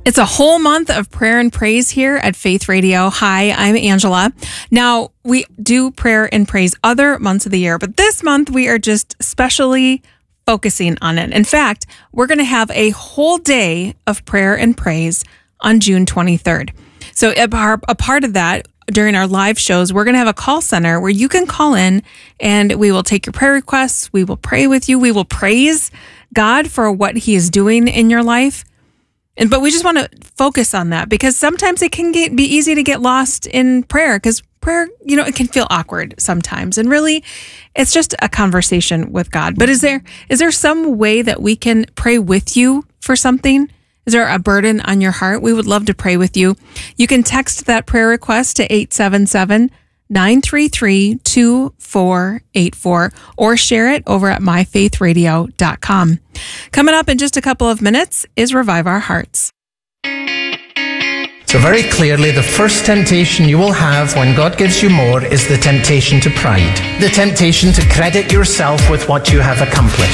It's a whole month of prayer and praise here at Faith Radio. Hi, I'm Angela. Now, we do prayer and praise other months of the year, but this month we are just specially focusing on it. In fact, we're going to have a whole day of prayer and praise on June 23rd. So a part of that, during our live shows, we're going to have a call center where you can call in and we will take your prayer requests. We will pray with you. We will praise God for what he is doing in your life. But we just want to focus on that because sometimes it can be easy to get lost in prayer because prayer, it can feel awkward sometimes. And really, it's just a conversation with God. But is there some way that we can pray with you for something? Is there a burden on your heart? We would love to pray with you. You can text that prayer request to 877-933-2484 or share it over at myfaithradio.com. Coming up in just a couple of minutes is Revive Our Hearts. So very clearly, the first temptation you will have when God gives you more is the temptation to pride. The temptation to credit yourself with what you have accomplished.